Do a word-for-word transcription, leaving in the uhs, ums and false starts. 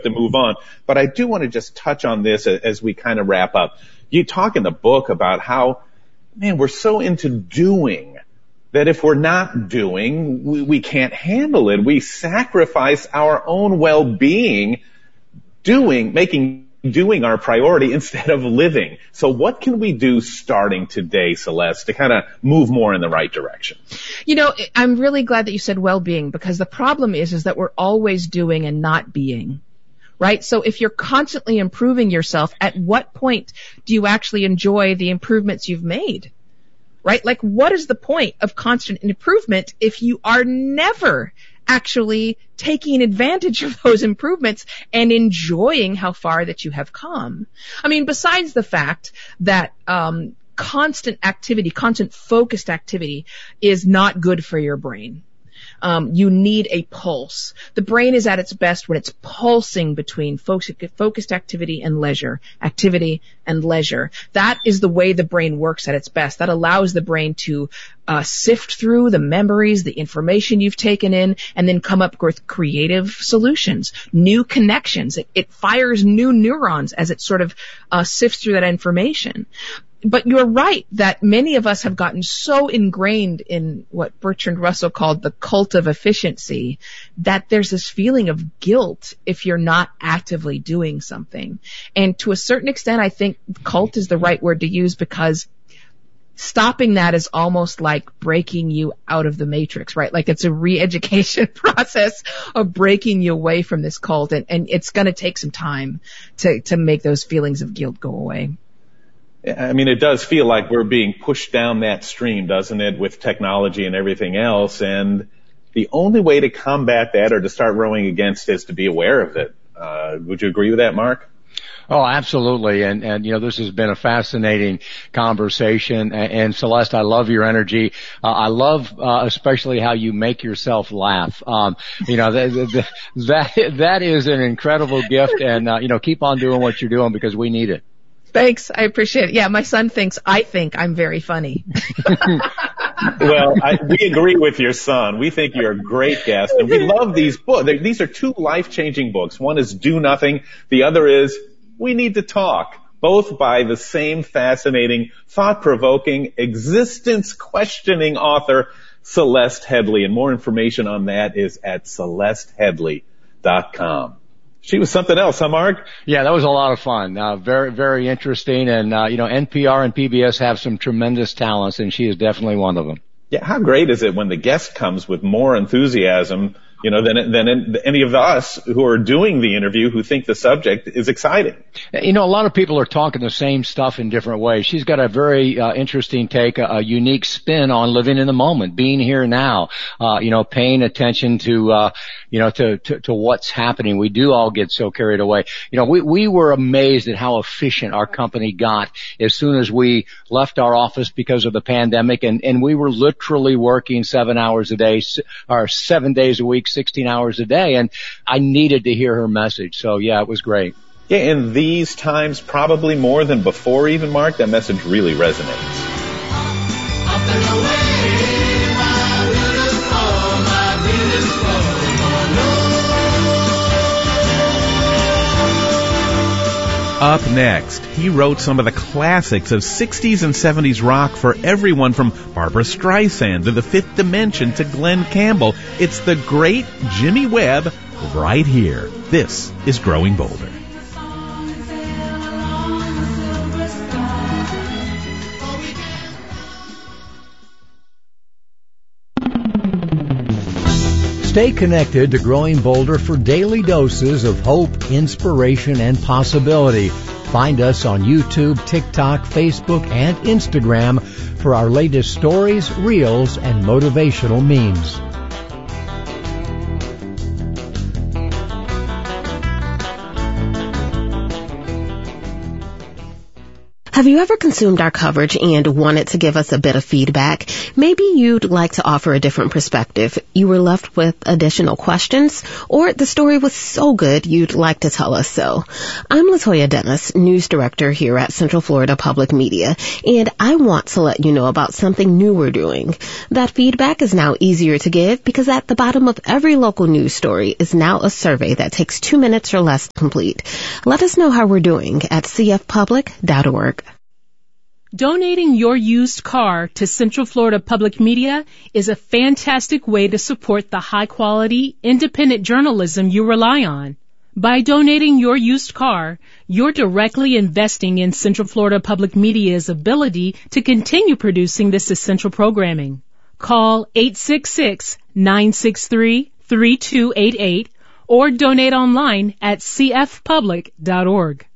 to move on. But I do want to just touch on this as we kind of wrap up. You talk in the book about how, man, we're so into doing that if we're not doing, we, we can't handle it. We sacrifice our own well-being doing, making doing our priority instead of living. So what can we do starting today, Celeste, to kind of move more in the right direction? You know, I'm really glad that you said well-being, because the problem is, is that we're always doing and not being. Right? So if you're constantly improving yourself, at what point do you actually enjoy the improvements you've made? Right? Like, what is the point of constant improvement if you are never actually taking advantage of those improvements and enjoying how far that you have come? I mean, besides the fact that um constant activity, constant focused activity is not good for your brain. Um, you need a pulse. The brain is at its best when it's pulsing between focused activity and leisure, activity and leisure. That is the way the brain works at its best. That allows the brain to uh, sift through the memories, the information you've taken in, and then come up with creative solutions, new connections. It, it fires new neurons as it sort of uh, sifts through that information. But you're right that many of us have gotten so ingrained in what Bertrand Russell called the cult of efficiency that there's this feeling of guilt if you're not actively doing something. And to a certain extent, I think cult is the right word to use, because stopping that is almost like breaking you out of the matrix, right? Like, it's a re-education process of breaking you away from this cult. And, and it's going to take some time to, to make those feelings of guilt go away. I mean, it does feel like we're being pushed down that stream, doesn't it, with technology and everything else? And the only way to combat that or to start rowing against is to be aware of it. Uh, would you agree with that, Mark? Oh, absolutely. And, and, you know, this has been a fascinating conversation. And, and Celeste, I love your energy. Uh, I love, uh, especially how you make yourself laugh. Um, you know, that, that, that is an incredible gift. And, uh, you know, keep on doing what you're doing, because we need it. Thanks. I appreciate it. Yeah, my son thinks I think I'm very funny. Well, I, we agree with your son. We think you're a great guest, and we love these books. These are two life-changing books. One is Do Nothing. The other is We Need to Talk, both by the same fascinating, thought-provoking, existence-questioning author, Celeste Headlee. And more information on that is at celeste headlee dot com. She was something else, huh, Mark? Yeah, that was a lot of fun. Uh, very, very interesting. And, uh, you know, N P R and P B S have some tremendous talents, and she is definitely one of them. Yeah, how great is it when the guest comes with more enthusiasm, you know, than, than any of us who are doing the interview who think the subject is exciting? You know, a lot of people are talking the same stuff in different ways. She's got a very uh, interesting take, a, a unique spin on living in the moment, being here now, uh, you know, paying attention to, uh, you know, to, to, to what's happening. We do all get so carried away. You know, we, we were amazed at how efficient our company got as soon as we left our office because of the pandemic, and, and we were literally working seven hours a day, or seven days a week, sixteen hours a day, and I needed to hear her message. So, yeah, it was great. Yeah, in these times, probably more than before even, Mark, that message really resonates. Up and away, my beautiful, my beautiful, Up next, he wrote some of the classics of sixties and seventies rock for everyone from Barbra Streisand to The Fifth Dimension to Glenn Campbell. It's the great Jimmy Webb right here. This is Growing Bolder. Stay connected to Growing Bolder for daily doses of hope, inspiration, and possibility. Find us on YouTube, TikTok, Facebook, and Instagram for our latest stories, reels, and motivational memes. Have you ever consumed our coverage and wanted to give us a bit of feedback? Maybe you'd like to offer a different perspective. You were left with additional questions, or the story was so good you'd like to tell us so. I'm Latoya Dennis, news director here at Central Florida Public Media, and I want to let you know about something new we're doing. That feedback is now easier to give because at the bottom of every local news story is now a survey that takes two minutes or less to complete. Let us know how we're doing at c f public dot org. Donating your used car to Central Florida Public Media is a fantastic way to support the high-quality, independent journalism you rely on. By donating your used car, you're directly investing in Central Florida Public Media's ability to continue producing this essential programming. Call eight six six, nine six three, three two eight eight or donate online at c f public dot org.